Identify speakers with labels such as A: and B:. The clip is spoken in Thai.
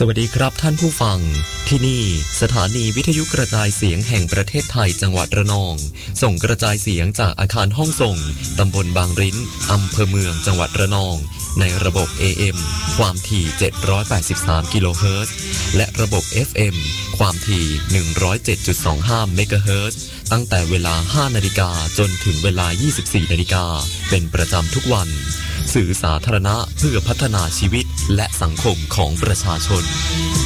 A: วัสดีครับท่านผู้ฟังที่นี่สถานีวิทยุกระจายเสียงแห่งประเทศไทยจังหวัดระนองส่งกระจายเสียงจากอาคารห้องส่งตำบลบางริ้นอำเภอเมืองจังหวัดระนองในระบบ AM ความถี่783กิโลเฮิรตซ์และระบบ FM ความถี่107.25เมกะเฮิรตซ์ตั้งแต่เวลา 5 นาฬิกาจนถึงเวลา 24 นาฬิกาเป็นประจำทุกวันสื่อสาธารณะเพื่อพัฒนาชีวิตและสังคมของประชาชน